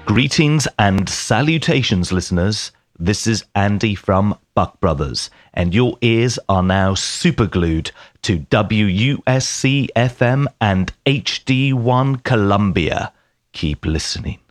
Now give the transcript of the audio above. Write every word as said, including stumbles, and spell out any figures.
Greetings and salutations, listeners. This is Andy from Buck Brothers, and your ears are now superglued to W U S C F M and H D one Columbia. Keep listening.